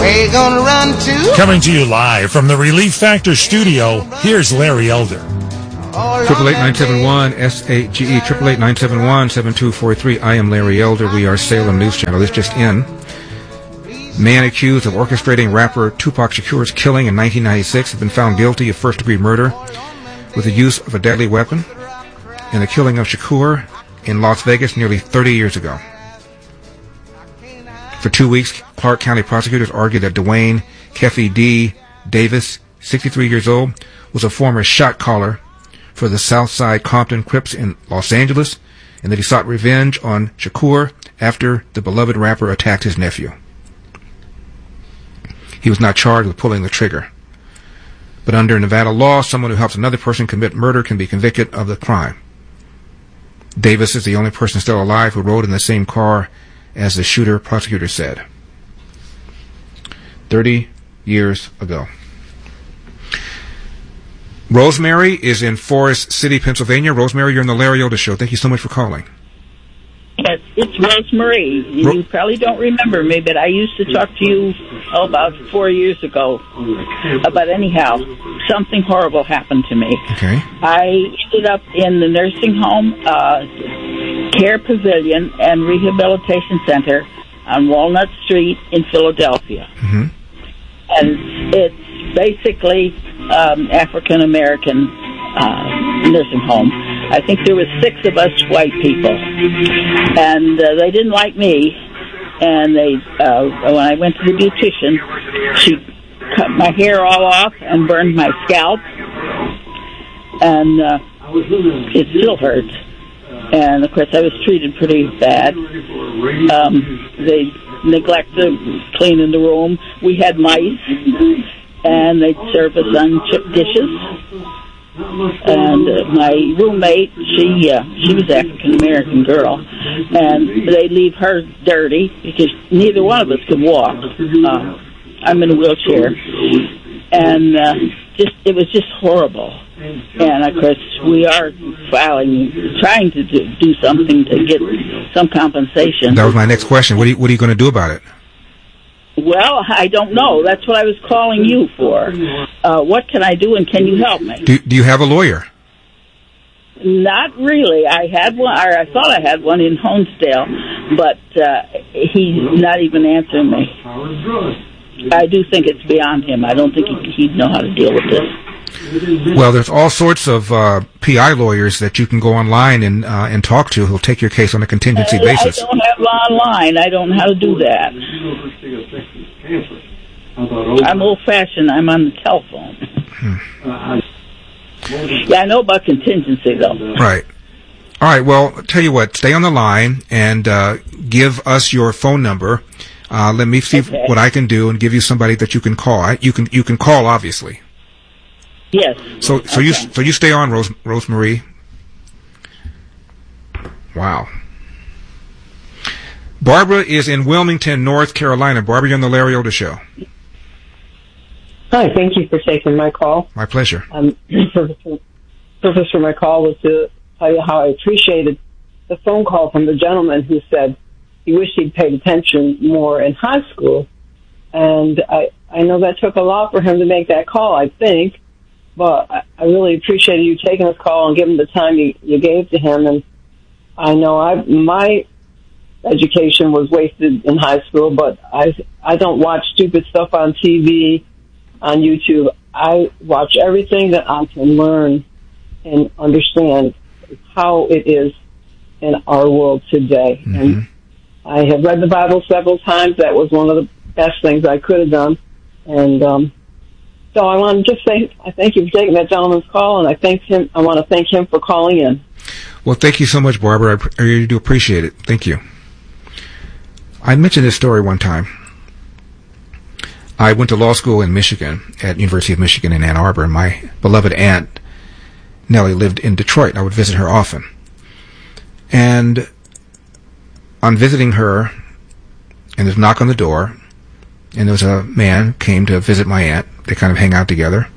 Where you gonna run to? Coming to you live from the Relief Factor studio, here's Larry Elder. 888-971-SAGE, 888-971-7243. I am Larry Elder. We are Salem News Channel. This just in. Man accused of orchestrating rapper Tupac Shakur's killing in 1996 has been found guilty of first-degree murder with the use of a deadly weapon in the killing of Shakur in Las Vegas nearly 30 years ago. For 2 weeks, Clark County prosecutors argued that Dwayne Keffe D. Davis, 63 years old, was a former shot caller for the Southside Compton Crips in Los Angeles, and that he sought revenge on Shakur after the beloved rapper attacked his nephew. He was not charged with pulling the trigger. But under Nevada law, someone who helps another person commit murder can be convicted of the crime. Davis is the only person still alive who rode in the same car as the shooter, prosecutors said. 30 years ago. Rosemary is in Forest City, Pennsylvania. Rosemary, you're on the Larry Elder Show. Thank you so much for calling. Yes, it's Rosemary. You probably don't remember me, but I used to talk to you about 4 years ago. But anyhow, something horrible happened to me. Okay. I ended up in the nursing home, Care Pavilion and Rehabilitation Center on Walnut Street in Philadelphia. Mm-hmm. And it's basically African American nursing home. I think there was 6 of us white people, and they didn't like me. And they, when I went to the beautician, she cut my hair all off and burned my scalp, and it still hurts. And of course, I was treated pretty bad. They neglected cleaning the room. We had mice, and they'd serve us unchipped dishes. And my roommate, she was African American girl, and they leave her dirty because neither one of us could walk. I'm in a wheelchair, and it was just horrible. And of course, we are trying to do something to get some compensation. That was my next question. What are you going to do about it? Well, I don't know. That's what I was calling you for. What can I do, and can you help me? Do you have a lawyer? Not really. I had one, or I thought I had one in Honesdale, but he's not even answering me. I do think it's beyond him. I don't think he'd know how to deal with this. Well, there's all sorts of PI lawyers that you can go online and talk to who'll take your case on a contingency basis. I don't have online. I don't know how to do that. I'm old-fashioned. I'm on the telephone. Yeah, I know about contingency, though. Right. All right, well, tell you what, stay on the line and give us your phone number. Let me see what I can do and give you somebody that you can call. You can call, obviously. Yes. So you stay on, Rosemary. Wow. Barbara is in Wilmington, North Carolina. Barbara, you're on the Larry Elder Show. Hi, thank you for taking my call. My pleasure. The purpose for my call was to tell you how I appreciated the phone call from the gentleman who said he wished he'd paid attention more in high school. And I know that took a lot for him to make that call, I think. But I really appreciated you taking this call and giving the time you gave to him. And I know my education was wasted in high school, but I don't watch stupid stuff on TV, on YouTube. I watch everything that I can learn and understand how it is in our world today. Mm-hmm. And I have read the Bible several times. That was one of the best things I could have done. And so I want to just say I thank you for taking that gentleman's call, and I want to thank him for calling in. Well, thank you so much, Barbara. I really do appreciate it. Thank you. I mentioned this story one time. I went to law school in Michigan, at University of Michigan in Ann Arbor, and my beloved aunt, Nellie, lived in Detroit. I would visit her often. And on visiting her, and there's a knock on the door, and there was a man came to visit my aunt. They kind of hang out together.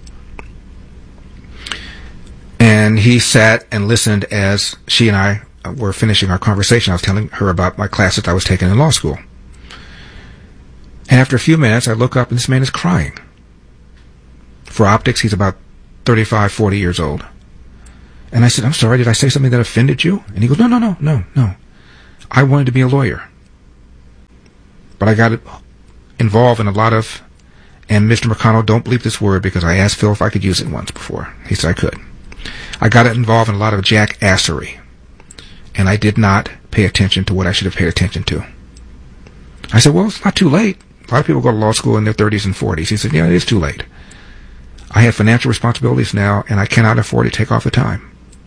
And he sat and listened as she and I were finishing our conversation. I was telling her about my classes I was taking in law school. And after a few minutes, I look up and this man is crying. For optics, he's about 35, 40 years old. And I said, I'm sorry, did I say something that offended you? And he goes, no. I wanted to be a lawyer. But I got involved in a lot of, and Mr. McConnell, don't bleep this word because I asked Phil if I could use it once before. He said I could. I got involved in a lot of jackassery. And I did not pay attention to what I should have paid attention to. I said, well, it's not too late. A lot of people go to law school in their 30s and 40s. He said, yeah, it is too late. I have financial responsibilities now, and I cannot afford to take off the time.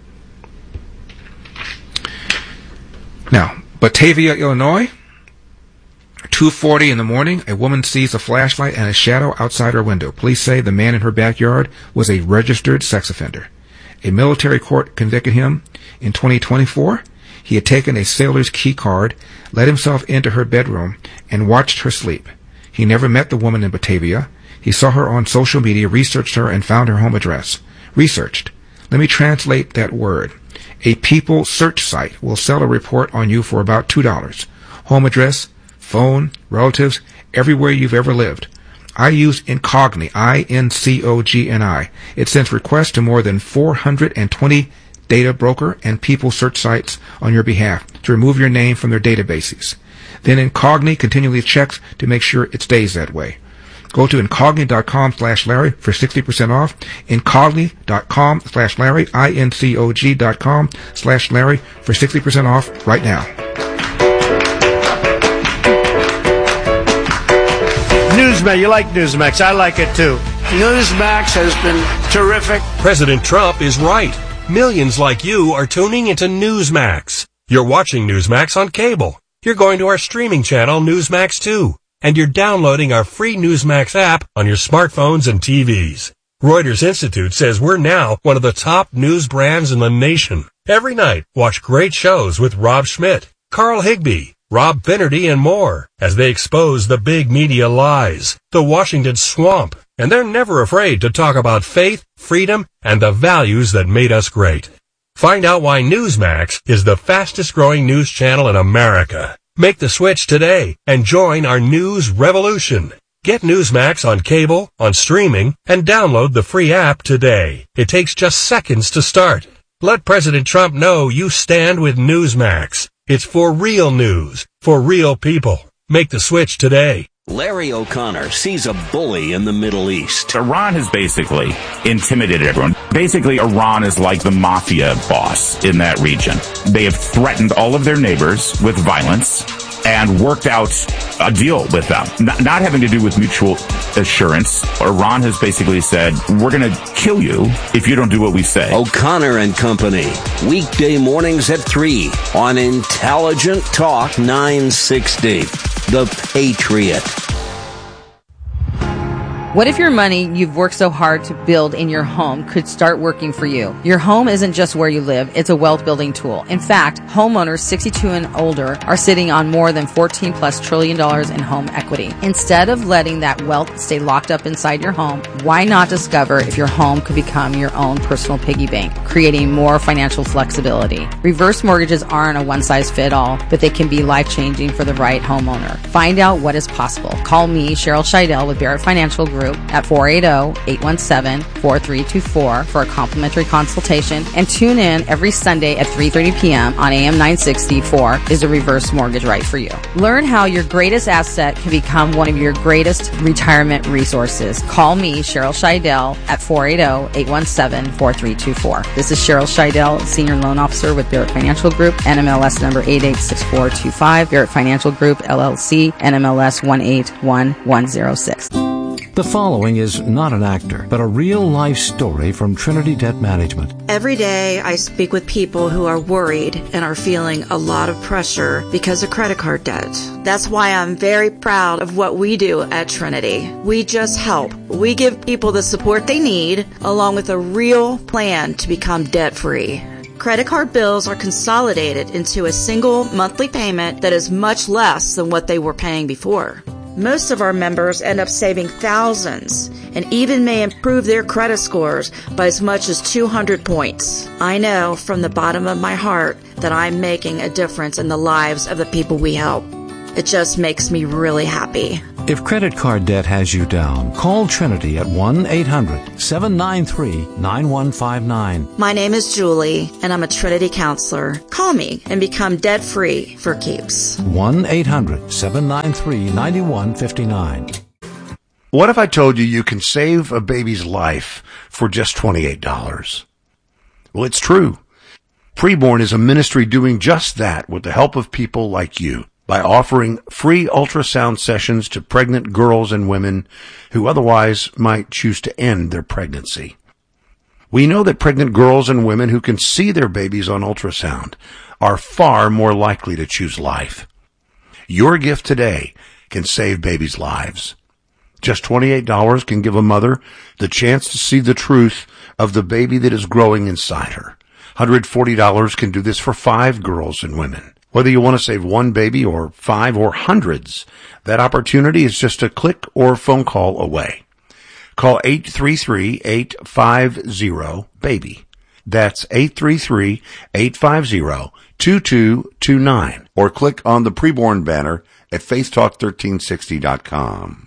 Now, Batavia, Illinois, 2:40 in the morning, a woman sees a flashlight and a shadow outside her window. Police say the man in her backyard was a registered sex offender. A military court convicted him in 2024. He had taken a sailor's key card, let himself into her bedroom, and watched her sleep. He never met the woman in Batavia. He saw her on social media, researched her, and found her home address. Researched. Let me translate that word. A people search site will sell a report on you for about $2. Home address, phone, relatives, everywhere you've ever lived. I use Incogni, I-N-C-O-G-N-I. It sends requests to more than 420 data broker and people search sites on your behalf to remove your name from their databases. Then Incogni continually checks to make sure it stays that way. Go to Incogni.com/Larry for 60% off. Incogni.com/Larry, INCOG.com/Larry for 60% off right now. Newsmax, you like Newsmax. I like it too. Newsmax has been terrific. President Trump is right. Millions like you are tuning into Newsmax. You're watching Newsmax on cable. You're going to our streaming channel, Newsmax 2. And you're downloading our free Newsmax app on your smartphones and TVs. Reuters Institute says we're now one of the top news brands in the nation. Every night, watch great shows with Rob Schmidt, Carl Higbie, Rob Finnerty, and more as they expose the big media lies, the Washington swamp, and they're never afraid to talk about faith, freedom, and the values that made us great. Find out why Newsmax is the fastest growing news channel in America. Make the switch today and join our news revolution. Get Newsmax on cable, on streaming, and download the free app today. It takes just seconds to start. Let President Trump know you stand with Newsmax. It's for real news, for real people. Make the switch today. Larry O'Connor sees a bully in the Middle East. Iran has basically intimidated everyone. Basically, Iran is like the mafia boss in that region. They have threatened all of their neighbors with violence and worked out a deal with them. Not having to do with mutual assurance. Iran has basically said, we're going to kill you if you don't do what we say. O'Connor and Company. Weekday mornings at 3 on Intelligent Talk 960. The Patriot. What if your money you've worked so hard to build in your home could start working for you? Your home isn't just where you live, it's a wealth building tool. In fact, homeowners 62 and older are sitting on more than $14+ trillion in home equity. Instead of letting that wealth stay locked up inside your home, why not discover if your home could become your own personal piggy bank, creating more financial flexibility? Reverse mortgages aren't a one-size-fits-all, but they can be life-changing for the right homeowner. Find out what is possible. Call me, Cheryl Scheidel with Barrett Financial Group at 480-817-4324 for a complimentary consultation, and tune in every Sunday at 3:30 p.m. on AM 960 for Is a Reverse Mortgage Right for You? Learn how your greatest asset can become one of your greatest retirement resources. Call me, Cheryl Scheidel, at 480-817-4324. This is Cheryl Scheidel, Senior Loan Officer with Barrett Financial Group, NMLS number 886425, Barrett Financial Group, LLC, NMLS 181106. The following is not an actor, but a real-life story from Trinity Debt Management. Every day I speak with people who are worried and are feeling a lot of pressure because of credit card debt. That's why I'm very proud of what we do at Trinity. We just help. We give people the support they need, along with a real plan to become debt-free. Credit card bills are consolidated into a single monthly payment that is much less than what they were paying before. Most of our members end up saving thousands and even may improve their credit scores by as much as 200 points. I know from the bottom of my heart that I'm making a difference in the lives of the people we help. It just makes me really happy. If credit card debt has you down, call Trinity at 1-800-793-9159. My name is Julie, and I'm a Trinity counselor. Call me and become debt-free for keeps. 1-800-793-9159. What if I told you you can save a baby's life for just $28? Well, it's true. Preborn is a ministry doing just that with the help of people like you by offering free ultrasound sessions to pregnant girls and women who otherwise might choose to end their pregnancy. We know that pregnant girls and women who can see their babies on ultrasound are far more likely to choose life. Your gift today can save babies' lives. Just $28 can give a mother the chance to see the truth of the baby that is growing inside her. $140 can do this for 5 girls and women. Whether you want to save one baby or 5 or hundreds, that opportunity is just a click or phone call away. Call 833-850-BABY. That's 833-850-2229. Or click on the Preborn banner at faithtalk1360.com.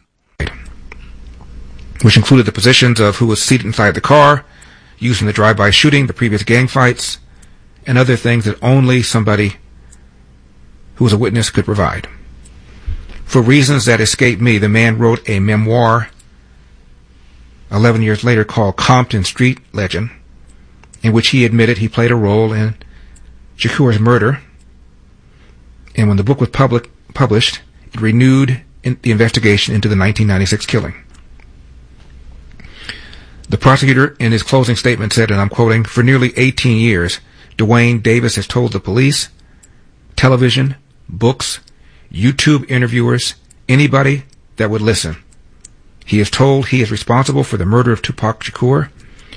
Which included the positions of who was seated inside the car, used in the drive-by shooting, the previous gang fights, and other things that only somebody who was a witness could provide. For reasons that escape me, the man wrote a memoir 11 years later called Compton Street Legend, in which he admitted he played a role in Shakur's murder. And when the book was published, it renewed the investigation into the 1996 killing. The prosecutor, in his closing statement, said, and I'm quoting, "For nearly 18 years, Duane Davis has told the police, television, books, YouTube interviewers, anybody that would listen. He is told he is responsible for the murder of Tupac Shakur.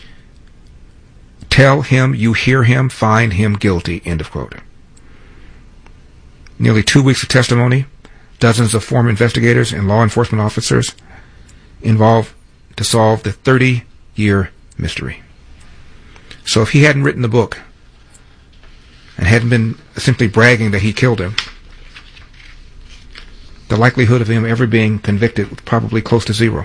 Tell him you hear him, find him guilty," end of quote. Nearly 2 weeks of testimony, dozens of former investigators and law enforcement officers involved to solve the 30-year mystery. So if he hadn't written the book and hadn't been simply bragging that he killed him, the likelihood of him ever being convicted was probably close to zero.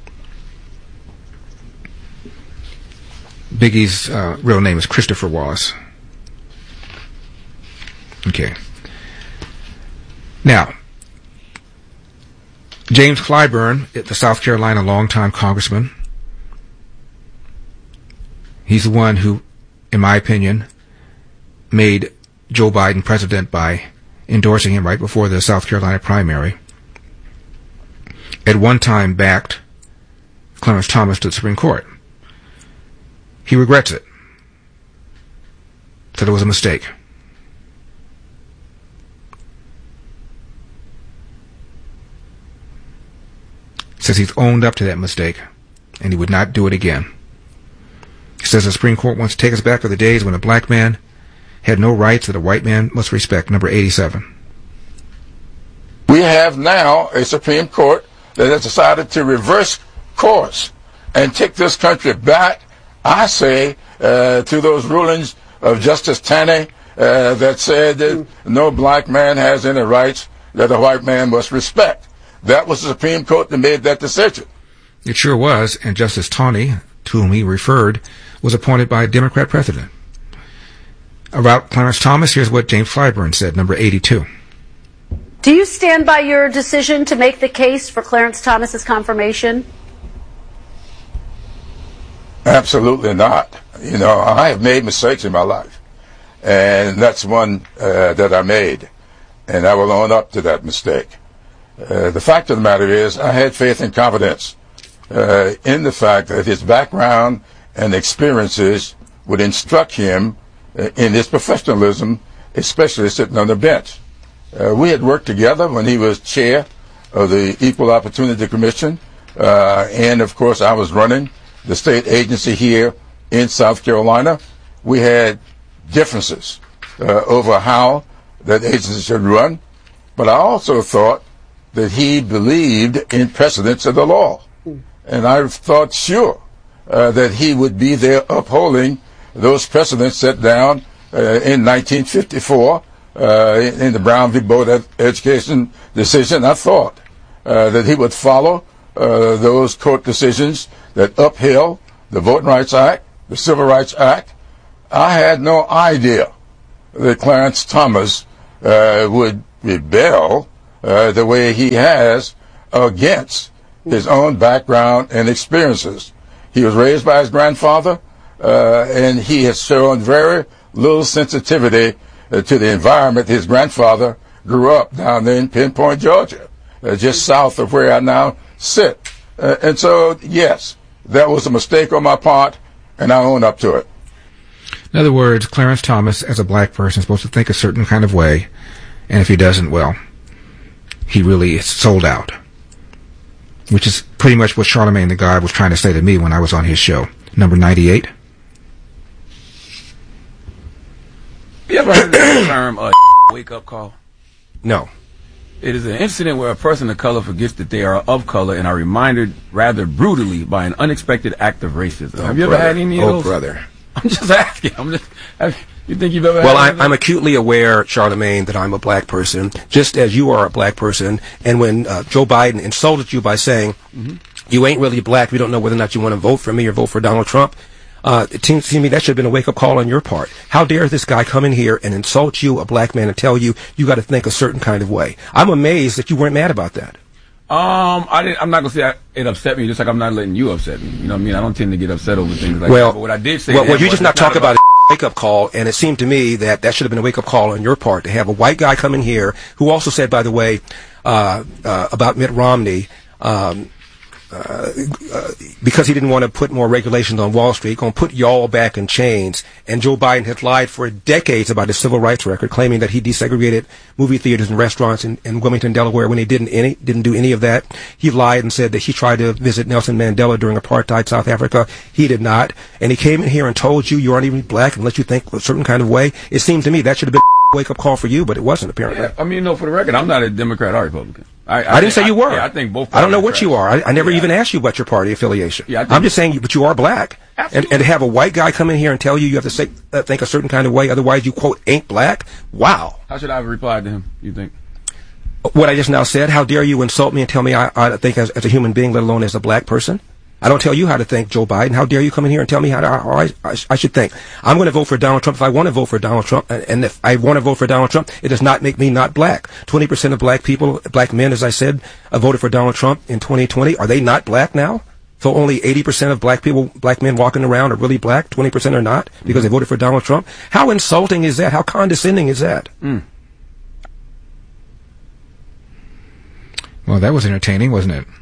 Biggie's real name is Christopher Wallace. Okay. Now, James Clyburn, the South Carolina longtime congressman, he's the one who, in my opinion, made Joe Biden president by endorsing him right before the South Carolina primary. At one time backed Clarence Thomas to the Supreme Court. He regrets it. Said it was a mistake. Says he's owned up to that mistake and he would not do it again. He says the Supreme Court wants to take us back to the days when a black man had no rights that a white man must respect. Number 87. We have now a Supreme Court that has decided to reverse course and take this country back, I say, to those rulings of Justice Taney that said that no black man has any rights that a white man must respect. That was the Supreme Court that made that decision. It sure was, and Justice Taney, to whom he referred, was appointed by a Democrat president. About Clarence Thomas, here's what James Clyburn said, number 82. Do you stand by your decision to make the case for Clarence Thomas's confirmation? Absolutely not. You know, I have made mistakes in my life, and that's one that I made, and I will own up to that mistake. The fact of the matter is, I had faith and confidence in the fact that his background and experiences would instruct him in his professionalism, especially sitting on the bench. We had worked together when he was chair of the Equal Opportunity Commission, and of course I was running the state agency here in South Carolina. We had differences over how that agency should run, but I also thought that he believed in precedents of the law. And I thought sure that he would be there upholding those precedents set down in 1954 in the Brown v. Board education decision, I thought that he would follow those court decisions that upheld the Voting Rights Act, the Civil Rights Act. I had no idea that Clarence Thomas would rebel the way he has against his own background and experiences. He was raised by his grandfather, and he has shown very little sensitivity to the environment. His grandfather grew up down there in Pinpoint, Georgia, just south of where I now sit. And so, yes, that was a mistake on my part, and I own up to it. In other words, Clarence Thomas, as a black person, is supposed to think a certain kind of way, and if he doesn't, well, he really is sold out. Which is pretty much what Charlemagne the God was trying to say to me when I was on his show. Number 98. You ever heard of the term wake-up call? No. It is an incident where a person of color forgets that they are of color and are reminded rather brutally by an unexpected act of racism. Have you ever had any of those? Oh, brother. I'm just asking. You think you've ever Well, had I'm acutely aware, Charlemagne, that I'm a black person, just as you are a black person. And when Joe Biden insulted you by saying, you ain't really black, we don't know whether or not you want to vote for me or vote for Donald Trump, it seems to me that should have been a wake-up call on your part. How dare this guy come in here and insult you, a black man, and tell you you got to think a certain kind of way? I'm amazed that you weren't mad about that. I'm not gonna say it upset me, just like I'm not letting you upset me. You know what I mean? I don't tend to get upset over things like that. But what I did say, well, you just not talk about a wake-up call, and it seemed to me that should have been a wake-up call on your part to have a white guy come in here who also said, by the way, about Mitt Romney. Because he didn't want to put more regulations on Wall Street, going to put y'all back in chains. And Joe Biden had lied for decades about his civil rights record, claiming that he desegregated movie theaters and restaurants in Wilmington, Delaware, when he didn't do any of that. He lied and said that he tried to visit Nelson Mandela during apartheid South Africa. He did not. And he came in here and told you aren't even black and let you think a certain kind of way. It seemed to me that should have been a wake-up call for you, but it wasn't, apparently. Yeah, I mean, for the record, I'm not a Democrat or Republican. I didn't say you were. Yeah, I think both. I don't know what you are. I never even asked you about your party affiliation. Yeah, I'm just saying, but you are black. And to have a white guy come in here and tell you have to say, think a certain kind of way, otherwise you, quote, ain't black? Wow. How should I have replied to him, you think? What I just now said, how dare you insult me and tell me I think as a human being, let alone as a black person? I don't tell you how to think, Joe Biden. How dare you come in here and tell me how I should think? I'm going to vote for Donald Trump if I want to vote for Donald Trump. And if I want to vote for Donald Trump, it does not make me not black. 20% of black people, black men, as I said, voted for Donald Trump in 2020. Are they not black now? So only 80% of black men walking around are really black, 20% are not, because they voted for Donald Trump? How insulting is that? How condescending is that? Well, that was entertaining, wasn't it?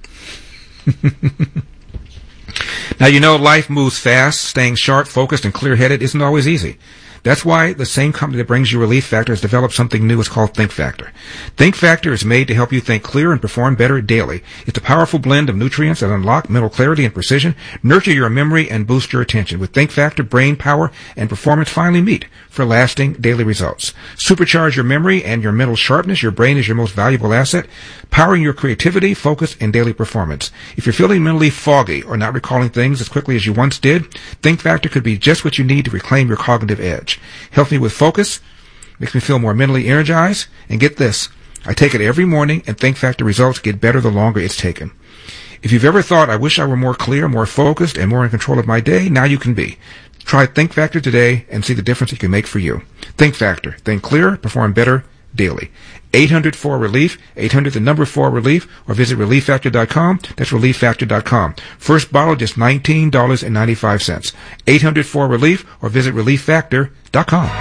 Now, you know, life moves fast. Staying sharp, focused, and clear-headed isn't always easy. That's why the same company that brings you Relief Factor has developed something new. It's called Think Factor. Think Factor is made to help you think clear and perform better daily. It's a powerful blend of nutrients that unlock mental clarity and precision, nurture your memory, and boost your attention. With Think Factor, brain power and performance finally meet for lasting daily results. Supercharge your memory and your mental sharpness. Your brain is your most valuable asset, powering your creativity, focus, and daily performance. If you're feeling mentally foggy or not recalling things as quickly as you once did, Think Factor could be just what you need to reclaim your cognitive edge. Helps me with focus, makes me feel more mentally energized, and get this, I take it every morning, and Think Factor results get better the longer it's taken. If you've ever thought, I wish I were more clear, more focused, and more in control of my day, now you can be. Try Think Factor today and see the difference it can make for you. Think Factor. Think clearer, perform better daily. 800-4-RELIEF, 800-4-RELIEF, or visit ReliefFactor.com. That's ReliefFactor.com. First bottle, just $19.95. 800-4-RELIEF, or visit ReliefFactor.com.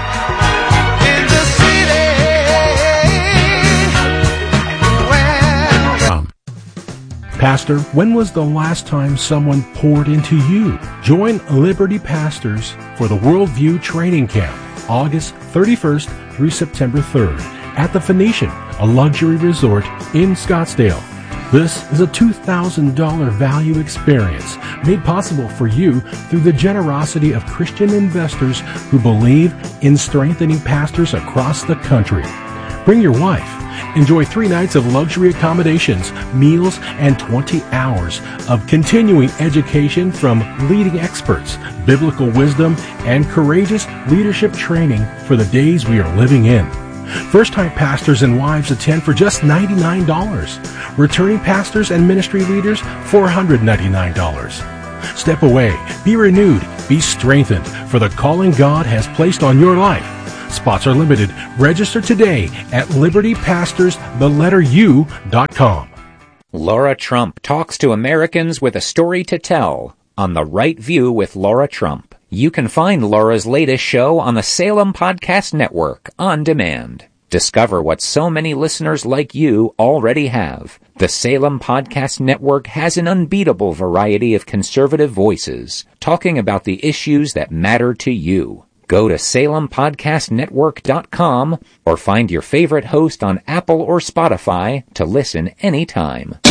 Pastor, when was the last time someone poured into you? Join Liberty Pastors for the Worldview Training Camp, August 31st through September 3rd at the Phoenician, a luxury resort in Scottsdale. This is a $2,000 value experience made possible for you through the generosity of Christian investors who believe in strengthening pastors across the country. Bring your wife. Enjoy 3 nights of luxury accommodations, meals, and 20 hours of continuing education from leading experts, biblical wisdom, and courageous leadership training for the days we are living in. First-time pastors and wives attend for just $99. Returning pastors and ministry leaders, $499. Step away, be renewed, be strengthened for the calling God has placed on your life. Spots are limited. Register today at libertypastors.com. Laura Trump talks to Americans with a story to tell on The Right View with Laura Trump. You can find Laura's latest show on the Salem Podcast Network on demand. Discover what so many listeners like you already have. The Salem Podcast Network has an unbeatable variety of conservative voices talking about the issues that matter to you. Go to SalemPodcastNetwork.com or find your favorite host on Apple or Spotify to listen anytime.